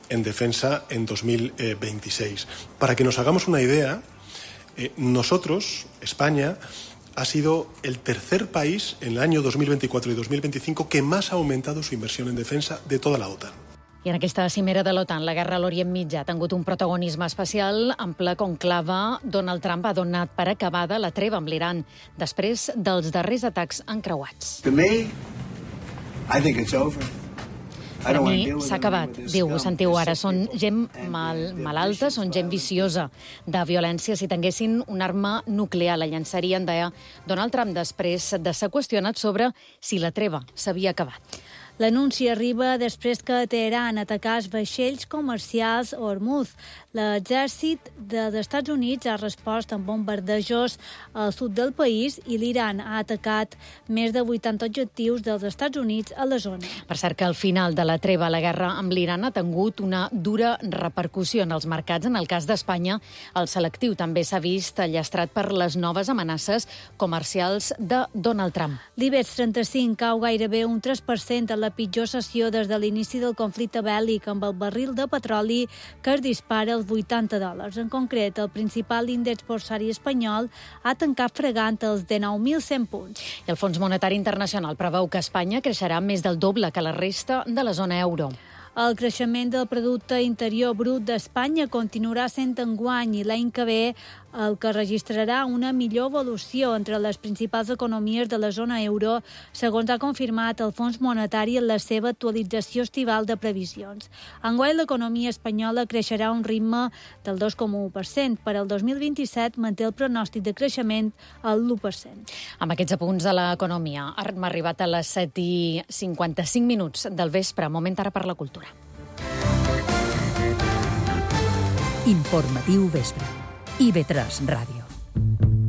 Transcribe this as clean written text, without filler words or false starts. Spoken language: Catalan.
en defensa en 2026. Para que nos hagamos una idea, nosotros, España, ha sido el tercer país en el año 2024 y 2025 que más ha aumentado su inversión en defensa de toda la OTAN. I en aquesta cimera de l'OTAN, la guerra a l'Orient Mitjà ha tingut un protagonisme especial. En ple conclave, Donald Trump ha donat per acabada la treva amb l'Iran després dels darrers atacs encreuats. To me, I think it's over. Per mi s'ha acabat, diu, ho sentiu ara. Són gent malalta, són gent viciosa de violència. Si tinguessin una arma nuclear, la llançarien, deia Donald Trump, després de ser qüestionat sobre si la treva s'havia acabat. L'anunci arriba després que Teheran atacàs vaixells comercials a Hormuz. L'exèrcit dels Estats Units ha respost amb bombardejos al sud del país i l'Iran ha atacat més de 80 objectius dels Estats Units a la zona. Per cert que al final de la treva, la guerra amb l'Iran ha tingut una dura repercussió en els mercats. En el cas d'Espanya, el selectiu també s'ha vist llastrat per les noves amenaces comercials de Donald Trump. L'IBEX 35 cau gairebé un 3% en la pitjor sessió des de l'inici del conflicte bèl·lic, amb el barril de petroli que es dispara als $80. En concret, el principal índex borsari espanyol ha tancat fregant els 19.100 punts. I el Fons Monetari Internacional preveu que Espanya creixerà més del doble que la resta de la zona euro. El creixement del producte interior brut d'Espanya continuarà sent enguany i l'any que ve el que registrarà una millor evolució entre les principals economies de la zona euro, segons ha confirmat el Fons Monetari en la seva actualització estival de previsions. Enguany, l'economia espanyola creixerà a un ritme del 2,1%. Per al 2027 manté el pronòstic de creixement al 1%. Amb aquests apunts de l'economia, hem arribat a les 7:55 del vespre. Moment ara per la cultura. Informatiu vespre. IB3 Ràdio.